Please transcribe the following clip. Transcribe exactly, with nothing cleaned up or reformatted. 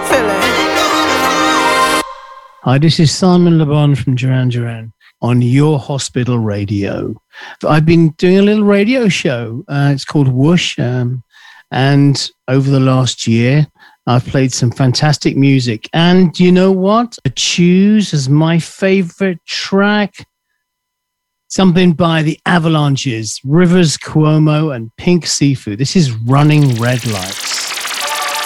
Hi, this is Simon Le Bon from Duran Duran on Your Hospital Radio. I've been doing a little radio show. Uh, it's called Whoosh. Um, and over the last year, I've played some fantastic music. And you know what? I choose as my favorite track something by the Avalanches, Rivers Cuomo and Pink Seafood. This is Running Red Lights.